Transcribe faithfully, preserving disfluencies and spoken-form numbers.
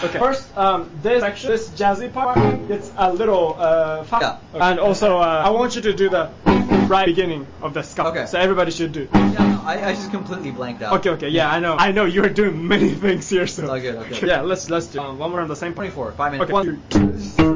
Okay. First, um, this section, this jazzy part, it's a little uh, fast. Yeah. Okay. And also, uh, I want you to do the right beginning of the ska. Okay. So everybody should do. Yeah, no, I, I just completely blanked out. Okay, okay, yeah, I know. I know you're doing many things here, so. Oh, good, okay. Yeah, let's let's do um, one more on the same point. twenty-four, five minutes. Okay, one, two.